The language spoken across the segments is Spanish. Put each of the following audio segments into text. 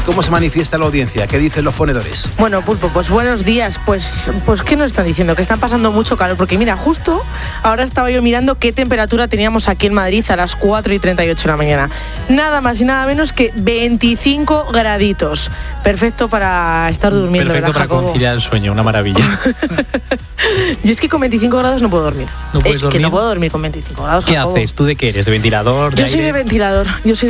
¿Cómo se manifiesta la audiencia? ¿Qué dicen los ponedores? Bueno, Pulpo, pues buenos días. Pues ¿qué nos están diciendo? Que están pasando mucho calor. Porque mira, justo ahora estaba yo mirando qué temperatura teníamos aquí en Madrid a las 4:38 de la mañana. Nada más y nada menos que 25 graditos. Perfecto para estar durmiendo. Perfecto para Jacobo? conciliar el sueño, una maravilla. Yo es que con 25 grados no puedo dormir. ¿No puedes dormir? Que no puedo dormir con 25 grados, ¿Qué Jacobo. haces? ¿Tú de qué eres? ¿De ventilador? Yo soy de ventilador.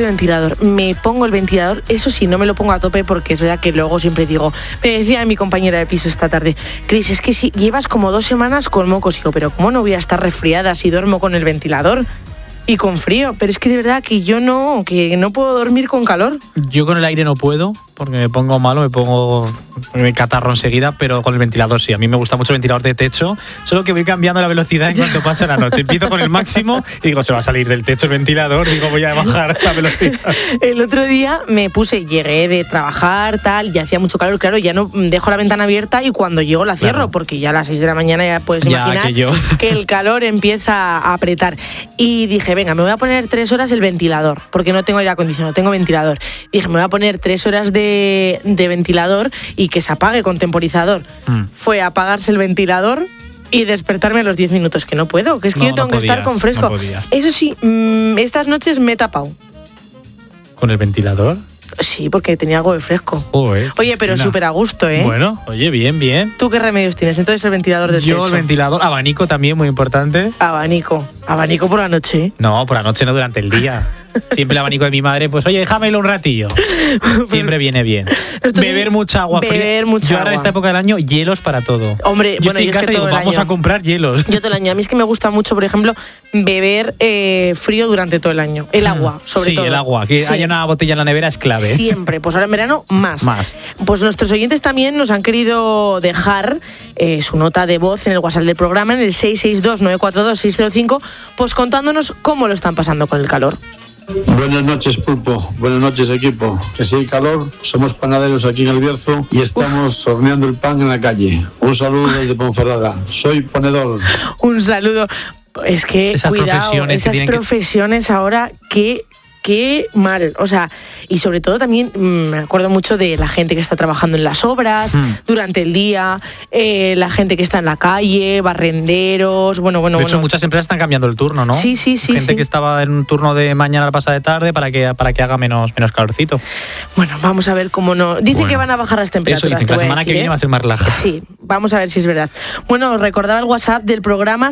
Me pongo el ventilador, eso sí, no me lo pongo a tope porque es verdad que luego siempre digo, me decía mi compañera de piso esta tarde, Cris, es que si llevas como 2 semanas con mocos, digo, pero ¿cómo no voy a estar resfriada si duermo con el ventilador y con frío? Pero es que de verdad que yo no puedo dormir con calor. Yo con el aire no puedo, porque me pongo malo, me catarro enseguida, pero con el ventilador sí. A mí me gusta mucho el ventilador de techo, solo que voy cambiando la velocidad en cuanto pasa la noche. Empiezo con el máximo y digo, se va a salir del techo el ventilador, digo, voy a bajar la velocidad. El otro día llegué de trabajar, tal, y hacía mucho calor, claro, ya no dejo la ventana abierta y cuando llego la cierro, claro, porque ya a las 6 de la mañana ya puedes imaginar que el calor empieza a apretar. Y dije, venga, me voy a poner 3 horas el ventilador, porque no tengo aire acondicionado, tengo ventilador. Dije, me voy a poner 3 horas de ventilador y que se apague con temporizador. Fue apagarse el ventilador y despertarme a los 10 minutos, que no puedo, que es que yo tengo que estar con fresco. Eso sí, estas noches me he tapado. ¿Con el ventilador? Sí, porque tenía algo de fresco. Oye, pero súper a gusto, ¿eh? Bueno, oye, bien. ¿Tú qué remedios tienes? Entonces el ventilador del techo. Yo el ventilador, abanico también, muy importante. Abanico por la noche, ¿eh? No, por la noche no, durante el día. Siempre el abanico de mi madre, pues oye, déjamelo un ratillo. Siempre viene bien. Beber mucha agua fría. Yo ahora en esta época del año, hielos para todo. Hombre, yo estoy en casa y digo, vamos a comprar hielos. Yo todo el año. A mí es que me gusta mucho, por ejemplo, beber frío durante todo el año. El agua, sobre todo. Sí, el agua. Que haya una botella en la nevera es clave. Siempre. Pues ahora en verano, más. Pues nuestros oyentes también nos han querido dejar su nota de voz en el WhatsApp del programa, en el 662-942-605, pues contándonos cómo lo están pasando con el calor. Buenas noches, Pulpo. Buenas noches, equipo. Que si hay calor, somos panaderos aquí en El Bierzo y estamos horneando el pan en la calle. Un saludo desde Ponferrada. Soy ponedor. Un saludo. Es que, esas cuidado, esas profesiones ahora, qué mal. O sea, y sobre todo también me acuerdo mucho de la gente que está trabajando en las obras durante el día, la gente que está en la calle, barrenderos, bueno. De hecho, muchas empresas están cambiando el turno, ¿no? Sí. Gente que estaba en un turno de mañana a la pasada de tarde para que haga menos calorcito. Bueno, vamos a ver cómo no. Dicen que van a bajar las temperaturas. Eso dicen, que la semana que viene va a ser más relajada. Sí, vamos a ver si es verdad. Bueno, os recordaba el WhatsApp del programa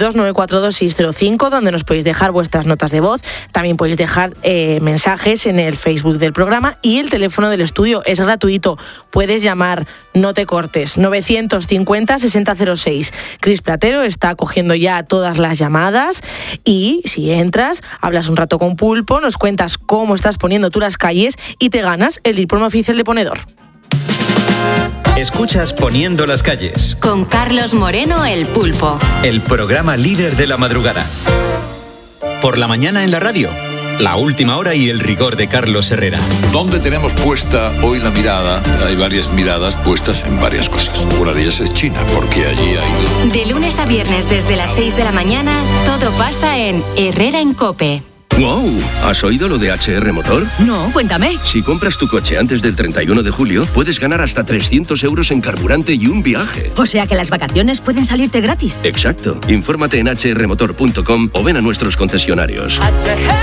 662-942-605, donde nos podéis dejar vuestras notas de voz. También podéis dejar mensajes en el Facebook del programa y el teléfono del estudio es gratuito. Puedes llamar, no te cortes, 950-6006. Cris Platero está cogiendo ya todas las llamadas y si entras, hablas un rato con Pulpo, nos cuentas cómo estás poniendo tú las calles y te ganas el diploma oficial de ponedor. Escuchas Poniendo las calles con Carlos Moreno, el Pulpo. El programa líder de la madrugada. Por la mañana en la radio. La última hora y el rigor de Carlos Herrera. ¿Dónde tenemos puesta hoy la mirada? Hay varias miradas puestas en varias cosas. Una de ellas es China, porque allí ha ido... De lunes a viernes desde las 6 de la mañana, todo pasa en Herrera en COPE. ¡Wow! ¿Has oído lo de HR Motor? No, cuéntame. Si compras tu coche antes del 31 de julio, puedes ganar hasta 300 euros en carburante y un viaje. O sea que las vacaciones pueden salirte gratis. Exacto. Infórmate en hrmotor.com o ven a nuestros concesionarios.